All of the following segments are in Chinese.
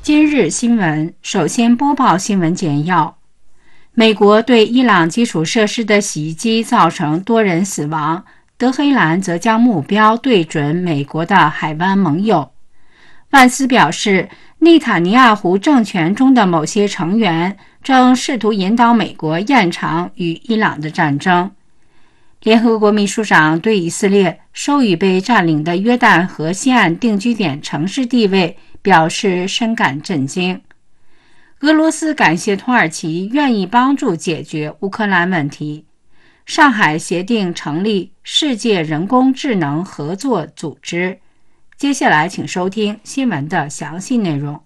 今日新闻，首先播报新闻简要。美国对伊朗基础设施的袭击造成多人死亡，德黑兰则将目标对准美国的海湾盟友。万斯表示，内塔尼亚胡政权中的某些成员正试图引导美国延长与伊朗的战争。联合国秘书长对以色列授予被占领的约旦河西岸定居点城市地位表示深感震惊。俄罗斯感谢土耳其愿意帮助解决乌克兰问题。上海协定成立世界人工智能合作组织。接下来请收听新闻的详细内容。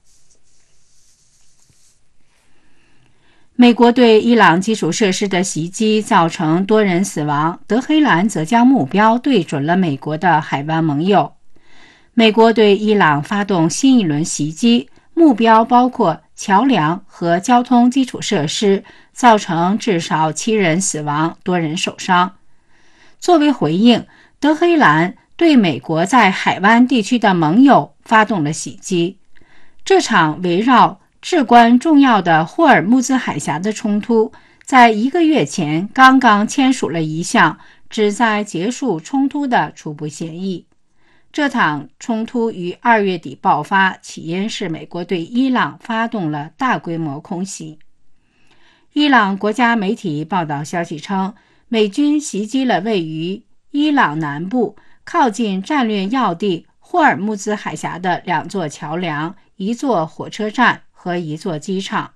美国对伊朗基础设施的袭击造成多人死亡，德黑兰则将目标对准了美国的海湾盟友。美国对伊朗发动新一轮袭击，目标包括桥梁和交通基础设施，造成至少7人死亡，多人受伤。作为回应，德黑兰对美国在海湾地区的盟友发动了袭击。这场围绕至关重要的霍尔木兹海峡的冲突，在1个月前刚刚签署了一项旨在结束冲突的初步协议。这场冲突于2月底爆发，起因是美国对伊朗发动了大规模空袭。伊朗国家媒体报道消息称，美军袭击了位于伊朗南部靠近战略要地霍尔木兹海峡的2座桥梁、1座火车站和1座机场。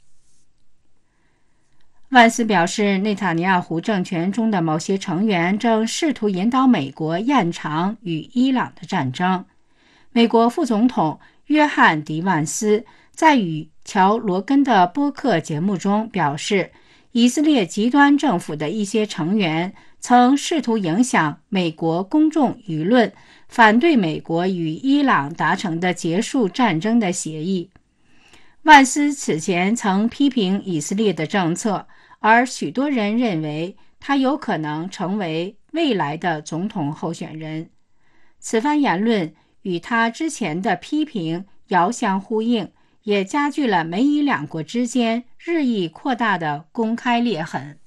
万斯表示，内塔尼亚胡政权中的某些成员正试图引导美国延长与伊朗的战争。美国副总统约翰·迪万斯在与乔·罗根的播客节目中表示，以色列极端政府的一些成员曾试图影响美国公众舆论，反对美国与伊朗达成的结束战争的协议。万斯此前曾批评以色列的政策，而许多人认为他有可能成为未来的总统候选人。此番言论与他之前的批评遥相呼应，也加剧了美以两国之间日益扩大的公开裂痕。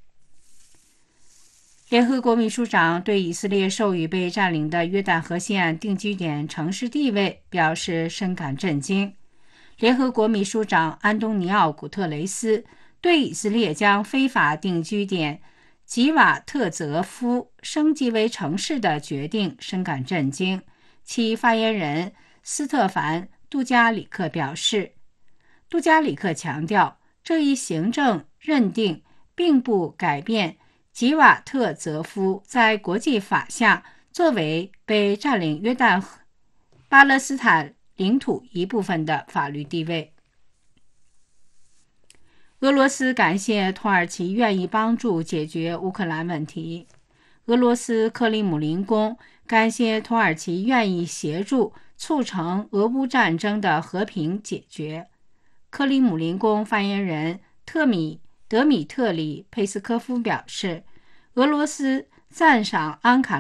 联合国秘书长对以色列授予被占领的约旦河西岸定居点城市地位表示深感震惊。联合国秘书长安东尼奥·古特雷斯对以色列将非法定居点吉瓦特泽夫升级为城市的决定深感震惊。其发言人斯特凡·杜加里克表示，杜加里克强调，这一行政认定并不改变吉瓦特泽夫在国际法下作为被占领约旦巴勒斯坦领土一部分的法律地位。俄罗斯感谢土耳其愿意帮助解决乌克兰问题。俄罗斯克里姆林宫感谢土耳其愿意协助促成俄乌战争的和平解决。克里姆林宫发言人德米特里佩斯科夫表示，俄罗斯赞赏安卡